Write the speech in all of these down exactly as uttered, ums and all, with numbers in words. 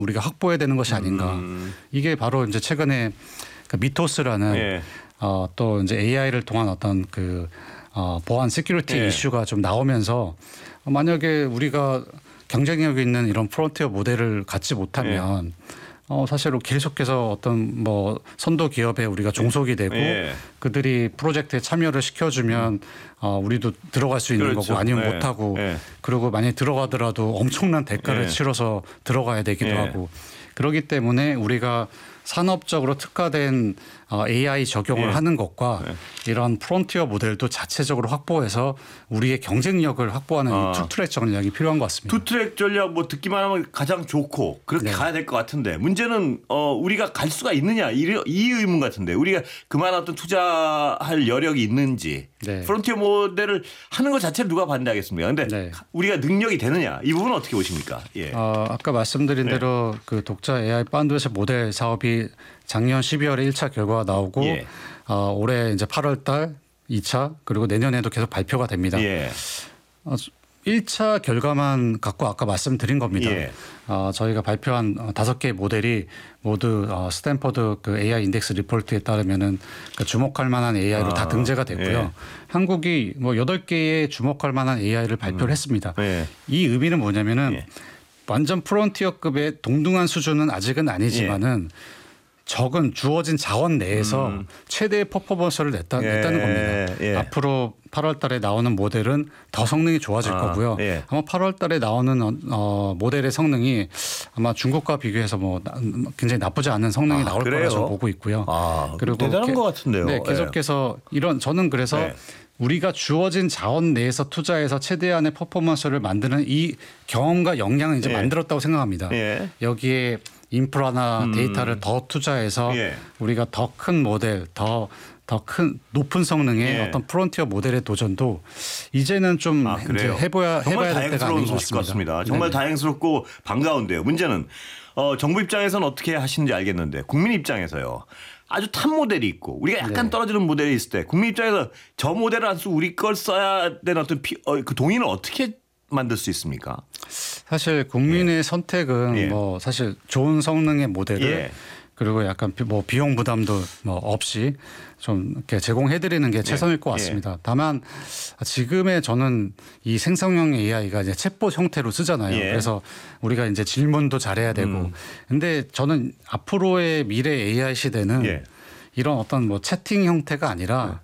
우리가 확보해야 되는 것이 아닌가. 음. 이게 바로 이제 최근에 그 미토스라는 예. 어, 또 이제 에이아이를 통한 어떤 그 어, 보안 시큐리티 예. 이슈가 좀 나오면서 만약에 우리가 경쟁력 있는 이런 프론티어 모델을 갖지 못하면 예. 어, 사실은 계속해서 어떤 뭐 선도 기업에 우리가 종속이 되고 예. 그들이 프로젝트에 참여를 시켜주면 어, 우리도 들어갈 수 있는 그렇죠. 거고 아니면 예. 못하고 예. 그리고 만약에 들어가더라도 엄청난 대가를 예. 치러서 들어가야 되기도 예. 하고 그렇기 때문에 우리가 산업적으로 특화된 에이아이 적용을 예. 하는 것과 예. 이런 프론티어 모델도 자체적으로 확보해서 우리의 경쟁력을 확보하는 아. 투트랙 전략이 필요한 것 같습니다. 투트랙 전략 뭐 듣기만 하면 가장 좋고 그렇게 네. 가야 될 것 같은데 문제는 어 우리가 갈 수가 있느냐 이, 이 의문 같은데 우리가 그만 어떤 투자할 여력이 있는지 네. 프론티어 모델을 하는 것 자체를 누가 반대하겠습니까? 근데 네. 우리가 능력이 되느냐 이 부분은 어떻게 보십니까? 예. 어, 아까 말씀드린 네. 대로 그 독자 에이아이 반드위스 모델 사업이 작년 십이월에 일 차 결과가 나오고 예. 어, 올해 이제 팔월 달 이 차 그리고 내년에도 계속 발표가 됩니다. 예. 어, 일 차 결과만 갖고 아까 말씀드린 겁니다. 예. 어, 저희가 발표한 어, 다섯 개의 모델이 모두 어, 스탠퍼드 그 에이아이 인덱스 리포트에 따르면은 그 주목할 만한 에이아이로 아, 다 등재가 됐고요. 예. 한국이 뭐 여덟 개의 주목할 만한 에이아이를 발표를 음. 했습니다. 예. 이 의미는 뭐냐면은 예. 완전 프론티어급의 동등한 수준은 아직은 아니지만은 적은 주어진 자원 내에서 음. 최대의 퍼포먼스를 냈다, 예. 냈다는 겁니다. 예. 앞으로 팔월 달에 나오는 모델은 더 성능이 좋아질 아, 거고요. 예. 아마 팔월 달에 나오는 어, 어, 모델의 성능이 아마 중국과 비교해서 뭐 나, 굉장히 나쁘지 않은 성능이 아, 나올 그래요? 거라 저는 보고 있고요. 아, 대단한 게- 것 같은데요. 네, 예. 계속해서 이런 저는 그래서 네. 우리가 주어진 자원 내에서 투자해서 최대한의 퍼포먼스를 만드는 이 경험과 역량을 이제 예. 만들었다고 생각합니다. 예. 여기에 인프라나 음. 데이터를 더 투자해서 예. 우리가 더 큰 모델, 더 더 큰 높은 성능의 예. 어떤 프론티어 모델의 도전도 이제는 좀 아, 이제 그래요? 해봐야 정말 해봐야 될 때가 다행스러운 아닌 것 소식 같습니다. 같습니다. 정말 네네. 다행스럽고 반가운데요. 문제는 어, 정부 입장에서는 어떻게 하시는지 알겠는데 국민 입장에서요. 아주 탑 모델이 있고 우리가 약간 네. 떨어지는 모델이 있을 때 국민 입장에서 저 모델을 안 쓰고 우리 걸 써야 되는 어떤 피, 어, 그 동의는 어떻게 만들 수 있습니까? 사실 국민의 선택은 예. 뭐 사실 좋은 성능의 모델을 예. 그리고 약간 비- 뭐 비용 부담도 뭐 없이 좀 이렇게 제공해드리는 게 최선일 것 예. 같습니다. 다만 지금의 저는 이 생성형 에이아이가 이제 챗봇 형태로 쓰잖아요. 예. 그래서 우리가 이제 질문도 잘해야 되고. 음. 근데 저는 앞으로의 미래 에이아이 시대는 예. 이런 어떤 뭐 채팅 형태가 아니라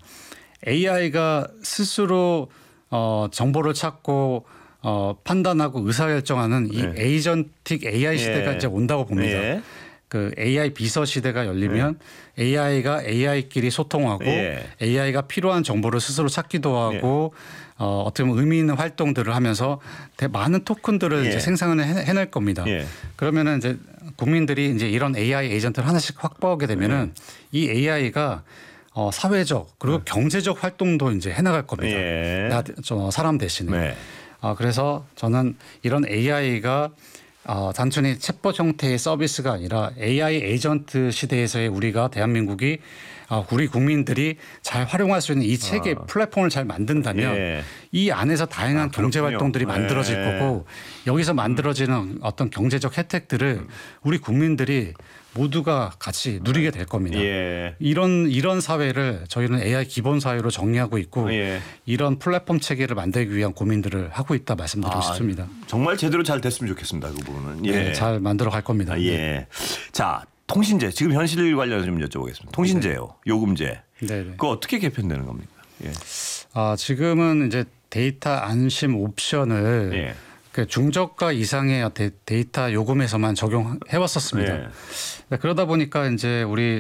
에이아이가 스스로 어, 정보를 찾고 어, 판단하고 의사결정하는 이 예. 에이전틱 에이아이 시대가 예. 이제 온다고 봅니다. 예. 그 에이아이 비서 시대가 열리면 에이아이가 에이아이끼리 소통하고 예. 에이아이가 필요한 정보를 스스로 찾기도 하고 어, 어떻게 보면 의미 있는 활동들을 하면서 대- 많은 토큰들을 예. 이제 생산을 해, 해낼 겁니다. 예. 그러면은 이제 국민들이 이제 이런 에이아이 에이전트를 하나씩 확보하게 되면은 이 에이아이가 어, 사회적 그리고 경제적 활동도 이제 해나갈 겁니다. 예. 나, 저 사람 대신에. 네. 아, 그래서 저는 이런 에이아이가 어, 단순히 챗봇 형태의 서비스가 아니라 에이아이 에이전트 시대에서의 우리가 대한민국이 어, 우리 국민들이 잘 활용할 수 있는 이 체계 아. 플랫폼을 잘 만든다면 예. 이 안에서 다양한 아, 경제 그렇군요. 활동들이 만들어질 예. 거고 여기서 만들어지는 어떤 경제적 혜택들을 우리 국민들이 모두가 같이 누리게 될 겁니다. 예. 이런 이런 사회를 저희는 에이아이 기본 사회로 정리하고 있고 예. 이런 플랫폼 체계를 만들기 위한 고민들을 하고 있다 말씀드리고 아, 싶습니다. 정말 제대로 잘 됐으면 좋겠습니다. 그 부분은. 예. 네, 잘 만들어 갈 겁니다. 아, 예. 자, 통신제 지금 현실 관련해서 좀 여쭤보겠습니다. 통신제요, 요금제. 네, 네. 그거 어떻게 개편되는 겁니까? 예. 아, 지금은 이제 데이터 안심 옵션을 예. 그 중저가 이상의 데, 데이터 요금에서만 적용해 왔었습니다. 예. 네, 그러다 보니까 이제 우리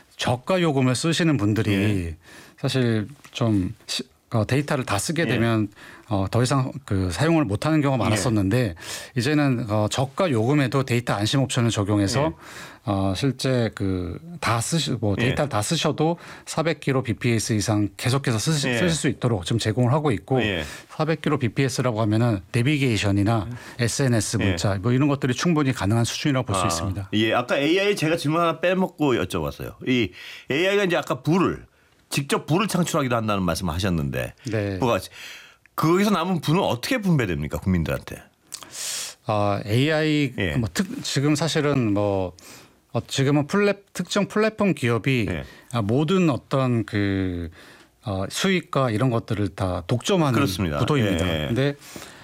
저가 요금을 쓰시는 분들이 예. 사실 좀 시, 어, 데이터를 다 쓰게 예. 되면 어, 더 이상 그 사용을 못하는 경우가 많았었는데 이제는 어, 저가 요금에도 데이터 안심 옵션을 적용해서 예. 어, 실제 그 다 쓰시고 예. 데이터를 다 쓰셔도 사백 킬로미터 비피에스 이상 계속해서 쓰시, 예. 쓰실 수 있도록 지금 제공을 하고 있고 예. 사백 킬로미터 비피에스라고 하면은 내비게이션이나 에스엔에스 예. 문자 뭐 이런 것들이 충분히 가능한 수준이라고 볼 수 아, 있습니다. 예, 아까 에이아이 제가 질문 하나 빼먹고 여쭤봤어요. 이 에이아이가 이제 아까 부를 직접 부를 창출하기도 한다는 말씀을 하셨는데, 네. 뭐가 거기서 남은 부는 어떻게 분배됩니까 국민들한테? 아, 에이아이 예. 뭐 특, 지금 사실은 뭐 어, 지금은 플랫, 특정 플랫폼 기업이 예. 아, 모든 어떤 그 어, 수익과 이런 것들을 다 독점하는 그렇습니다. 구도입니다. 예, 예. 근데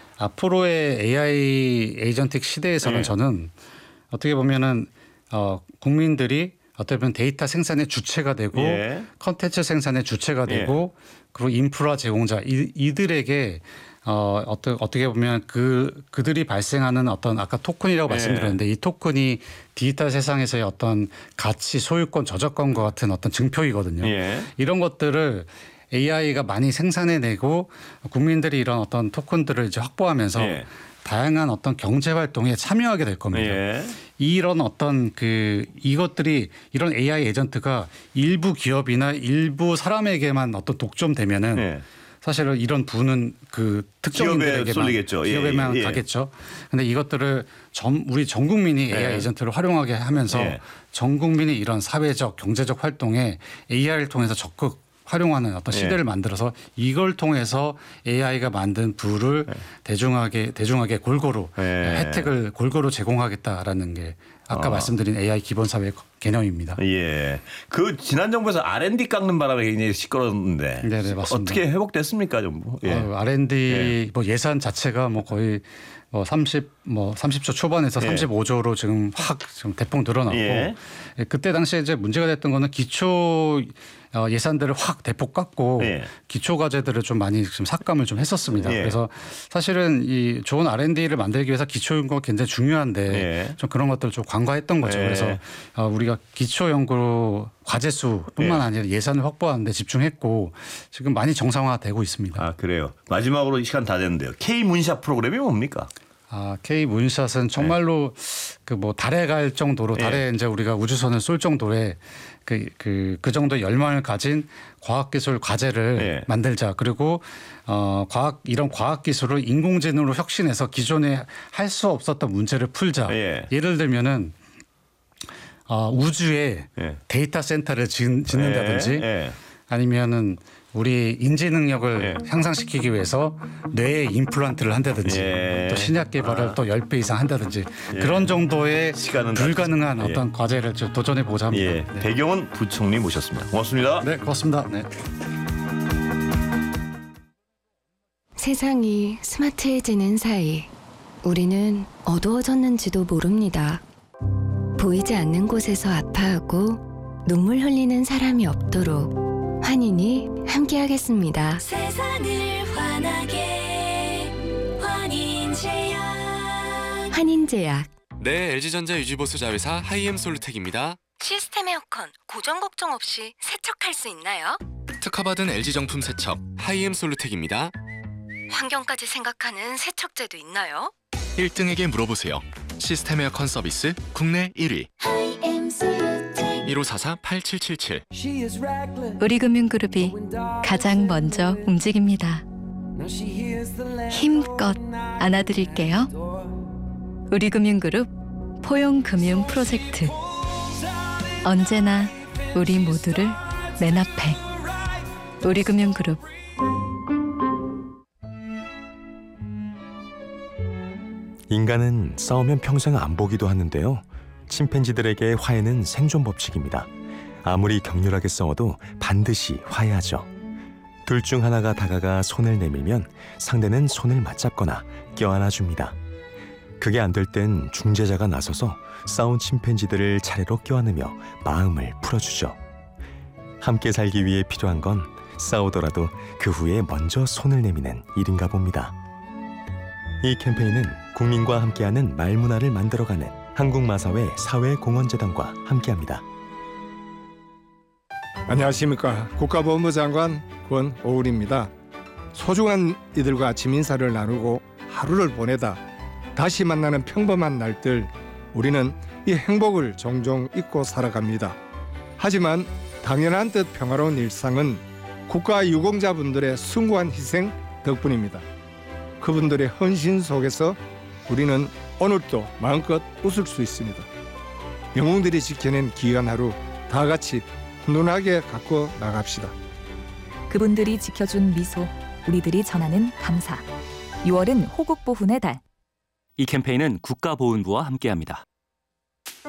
앞으로의 에이아이 에이전틱 시대에서는 예. 저는 어떻게 보면은 어, 국민들이 어떻게 보면 데이터 생산의 주체가 되고 예. 컨텐츠 생산의 주체가 되고 그리고 인프라 제공자 이, 이들에게 어, 어떻게, 어떻게 보면 그, 그들이 발생하는 어떤 아까 토큰이라고 예. 말씀드렸는데 이 토큰이 디지털 세상에서의 어떤 가치, 소유권, 저작권과 같은 어떤 증표이거든요. 예. 이런 것들을 에이아이가 많이 생산해내고 국민들이 이런 어떤 토큰들을 이제 확보하면서 예. 다양한 어떤 경제 활동에 참여하게 될 겁니다. 예. 이런 어떤 그 이것들이 이런 에이아이 에이전트가 일부 기업이나 일부 사람에게만 어떤 독점되면은 예. 사실은 이런 부는 그 특정인들에게만 기업에 쏠리겠죠. 예, 기업에만 예. 가겠죠. 그런데 이것들을 전 우리 전 국민이 에이아이 예. 에이전트를 활용하게 하면서 예. 전 국민이 이런 사회적 경제적 활동에 에이아이를 통해서 적극 활용하는 어떤 시대를 예. 만들어서 이걸 통해서 에이아이가 만든 부를 예. 대중하게 대중하게 골고루 예. 혜택을 골고루 제공하겠다라는 게 아까 어. 말씀드린 에이아이 기본 사회 개념입니다. 예. 그 지난 정부에서 알앤디 깎는 바람에 굉장히 시끄러웠는데 네네, 맞습니다. 어떻게 회복됐습니까, 정부? 예. 어, 알앤디 뭐 예산 자체가 뭐 거의 뭐 삼십 뭐 삼십 조 초반에서 예. 삼십오 조로 지금 확 지금 대폭 늘어났고 예. 예, 그때 당시에 이제 문제가 됐던 거는 기초 어, 예산들을 확 대폭 깎고 예. 기초 과제들을 좀 많이 좀 삭감을 좀 했었습니다. 예. 그래서 사실은 이 좋은 알앤디를 만들기 위해서 기초 연구가 굉장히 중요한데 예. 좀 그런 것들을 좀 간과했던 거죠. 예. 그래서 어, 우리가 기초 연구 과제 수뿐만 예. 아니라 예산을 확보하는 데 집중했고 지금 많이 정상화되고 있습니다. 아, 그래요. 마지막으로 시간 다 됐는데요. K 문샷 프로그램이 뭡니까? 아, K 문샷은 정말로 그 뭐 달에 갈 정도로 예. 달에 이제 우리가 우주선을 쏠 정도의 그, 그, 그 정도의 열망을 가진 과학기술 과제를 예. 만들자. 그리고 어, 과학, 이런 과학기술을 인공지능으로 혁신해서 기존에 할 수 없었던 문제를 풀자. 예. 예를 들면은 어, 우주에 예. 데이터 센터를 짓, 짓는다든지 예. 예. 아니면은 우리 인지 능력을 예. 향상시키기 위해서 뇌에 임플란트를 한다든지 예. 또 신약 개발을 아. 또 십 배 이상 한다든지 예. 그런 정도의 시간은 불가능한 다- 어떤 과제를 좀 도전해 보자 합니다. 예. 네. 배경은 부총리 모셨습니다. 고맙습니다. 네, 고맙습니다. 네. 세상이 스마트해지는 사이 우리는 어두워졌는지도 모릅니다. 보이지 않는 곳에서 아파하고 눈물 흘리는 사람이 없도록 환인이 함께하겠습니다. 세상을 환하게 환인제약. 환인제약. 네, 엘지전자 유지보수 자회사 하이엠솔루텍입니다. 시스템 에어컨 고정 걱정 없이 세척할 수 있나요? 특허받은 엘지 정품 세척 하이엠솔루텍입니다. 환경까지 생각하는 세척제도 있나요? 일 등에게 물어보세요. 시스템 에어컨 서비스 국내 일 위 일오사사 팔칠칠칠. 우리금융그룹이 가장 먼저 움직입니다. 힘껏 안아드릴게요. 우리금융그룹 포용금융 프로젝트. 언제나 우리 모두를 맨 앞에. 우리금융그룹. 인간은 싸우면 평생 안 보기도 하는데요. 침팬지들에게 화해는 생존 법칙입니다. 아무리 격렬하게 싸워도 반드시 화해하죠. 둘 중 하나가 다가가 손을 내밀면 상대는 손을 맞잡거나 껴안아줍니다. 그게 안 될 땐 중재자가 나서서 싸운 침팬지들을 차례로 껴안으며 마음을 풀어주죠. 함께 살기 위해 필요한 건 싸우더라도 그 후에 먼저 손을 내미는 일인가 봅니다. 이 캠페인은 국민과 함께하는 말문화를 만들어가는 한국마사회 사회공헌재단과 함께합니다. 안녕하십니까. 국가보훈부 장관 권오울입니다. 소중한 이들과 아침 인사를 나누고 하루를 보내다 다시 만나는 평범한 날들, 우리는 이 행복을 종종 잊고 살아갑니다. 하지만 당연한 듯 평화로운 일상은 국가 유공자분들의 숭고한 희생 덕분입니다. 그분들의 헌신 속에서 우리는 오늘도 마음껏 웃을 수 있습니다. 영웅들이 지켜낸 귀한 하루 다 같이 훈훈하게 갖고 나갑시다. 그분들이 지켜준 미소, 우리들이 전하는 감사. 유월은 호국보훈의 달. 이 캠페인은 국가보훈부와 함께합니다.